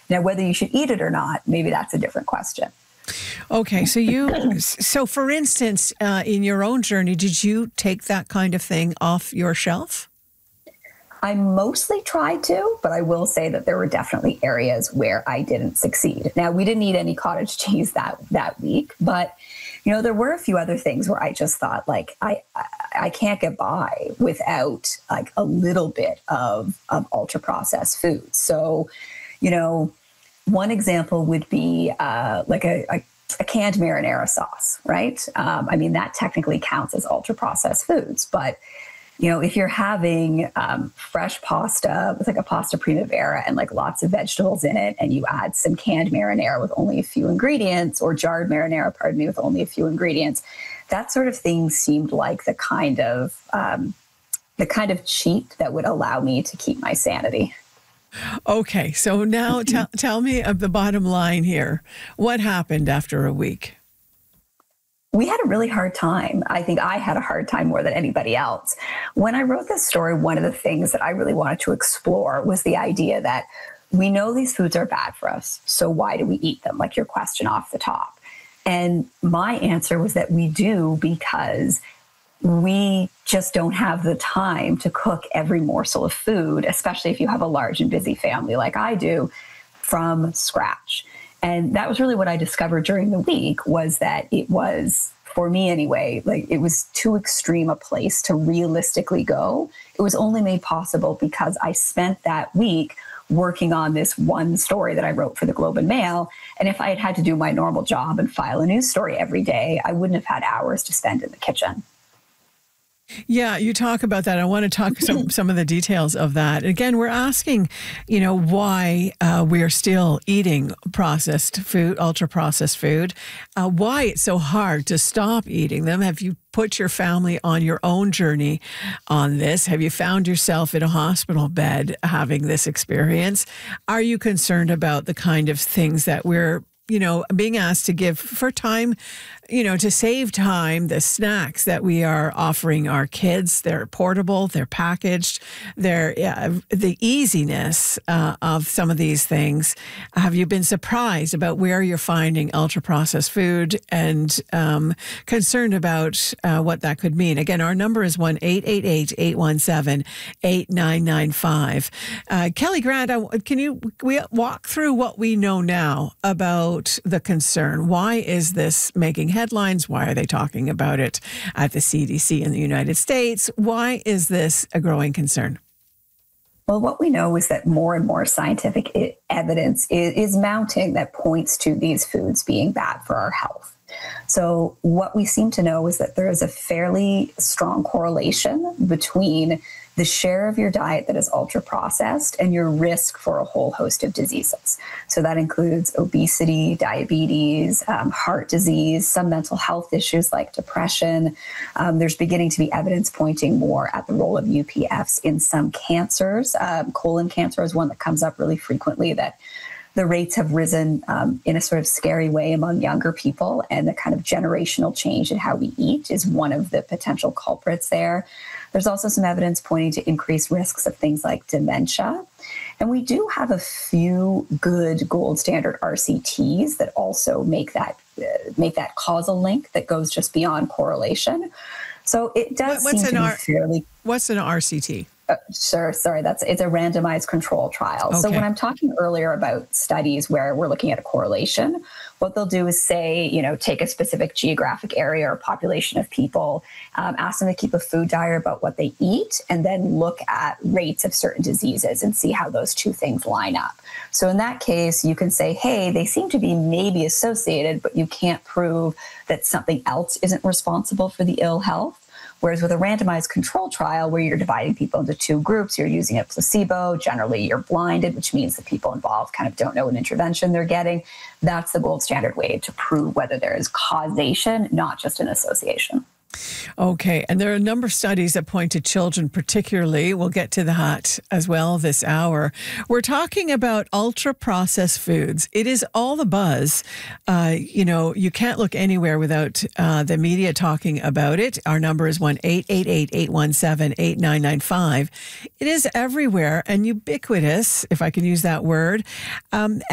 Now, whether you should eat it or not, maybe that's a different question. Okay, so for instance, in your own journey, did you take that kind of thing off your shelf? I mostly tried to, but I will say that there were definitely areas where I didn't succeed. Now, we didn't eat any cottage cheese that week, but there were a few other things where I just thought, like, I can't get by without like a little bit of ultra processed food. So, one example would be like a canned marinara sauce, right? That technically counts as ultra processed foods, but if you're having fresh pasta with like a pasta primavera and like lots of vegetables in it, and you add some canned marinara with only a few ingredients, or jarred marinara, with only a few ingredients, that sort of thing seemed like the kind of cheat that would allow me to keep my sanity. Okay, so now tell me of the bottom line here. What happened after a week? We had a really hard time. I think I had a hard time more than anybody else. When I wrote this story, one of the things that I really wanted to explore was the idea that we know these foods are bad for us, so why do we eat them? Like your question off the top. And my answer was that we do because we just don't have the time to cook every morsel of food, especially if you have a large and busy family like I do, from scratch. And that was really what I discovered during the week, was that it was, for me anyway, like it was too extreme a place to realistically go. It was only made possible because I spent that week working on this one story that I wrote for the Globe and Mail. And if I had had to do my normal job and file a news story every day, I wouldn't have had hours to spend in the kitchen. Yeah, you talk about that. I want to talk some of the details of that. Again, we're asking, why we are still eating processed food, ultra processed food, why it's so hard to stop eating them. Have you put your family on your own journey on this? Have you found yourself in a hospital bed having this experience? Are you concerned about the kind of things that we're being asked to give for time, to save time, the snacks that we are offering our kids? They're portable, they're packaged, the easiness of some of these things. Have you been surprised about where you're finding ultra-processed food and concerned about what that could mean? Again, our number is 1-888-817-8995. Kelly Grant, can we walk through what we know now about the concern? Why is this making headlines? Why are they talking about it at the CDC in the United States? Why is this a growing concern? Well, what we know is that more and more scientific evidence is mounting that points to these foods being bad for our health. So what we seem to know is that there is a fairly strong correlation between the share of your diet that is ultra processed and your risk for a whole host of diseases. So that includes obesity, diabetes, heart disease, some mental health issues like depression. There's beginning to be evidence pointing more at the role of UPFs in some cancers. Colon cancer is one that comes up really frequently, that the rates have risen in a sort of scary way among younger people, and the kind of generational change in how we eat is one of the potential culprits there. There's also some evidence pointing to increased risks of things like dementia. And we do have a few good gold standard RCTs that also make that causal link that goes just beyond correlation. So it does seem to be fairly... What's an RCT? Sure. Sorry, it's a randomized control trial. Okay. So when I'm talking earlier about studies where we're looking at a correlation, what they'll do is say, take a specific geographic area or population of people, ask them to keep a food diary about what they eat, and then look at rates of certain diseases and see how those two things line up. So in that case, you can say, hey, they seem to be maybe associated, but you can't prove that something else isn't responsible for the ill health. Whereas with a randomized control trial where you're dividing people into two groups, you're using a placebo, generally you're blinded, which means the people involved kind of don't know what intervention they're getting. That's the gold standard way to prove whether there is causation, not just an association. Okay. And there are a number of studies that point to children particularly. We'll get to that as well this hour. We're talking about ultra-processed foods. It is all the buzz. You can't look anywhere without the media talking about it. Our number is 1-888-817-8995. It is everywhere and ubiquitous, if I can use that word.